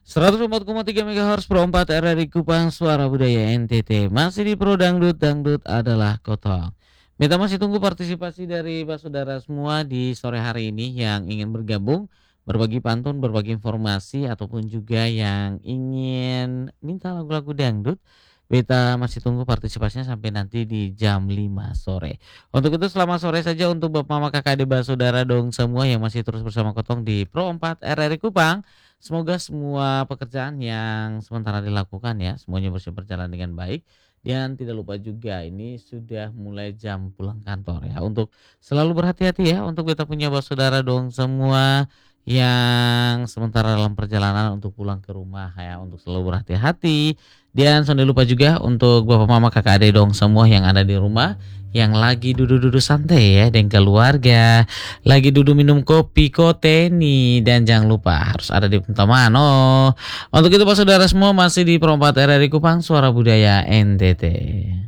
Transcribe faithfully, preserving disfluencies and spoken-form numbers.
seratus empat koma tiga megahertz Pro empat R R I Kupang Suara Budaya N T T. Masih di Pro Dangdut, Dangdut adalah Kotong. Beta masih tunggu partisipasi dari saudara semua di sore hari ini yang ingin bergabung, berbagi pantun, berbagi informasi, ataupun juga yang ingin minta lagu-lagu dangdut. Beta masih tunggu partisipasinya sampai nanti di jam lima sore. Untuk itu selamat sore saja untuk Bapak Mama Kakak adik saudara dong semua yang masih terus bersama Kotong di Pro empat R R I Kupang. Semoga semua pekerjaan yang sementara dilakukan ya, semuanya bisa berjalan dengan baik. Dan tidak lupa juga ini sudah mulai jam pulang kantor ya. Untuk selalu berhati-hati ya untuk kita punya saudara dong semua yang sementara dalam perjalanan untuk pulang ke rumah ya, untuk selalu berhati-hati. Dan jangan lupa juga untuk bapak mama kakak adik dong semua yang ada di rumah yang lagi duduk-duduk santai ya dengan keluarga, lagi duduk minum kopi koteni, dan jangan lupa harus ada di Pentamano. Untuk itu Pak Saudara semua masih di Perempat R R I Kupang Suara Budaya N T T.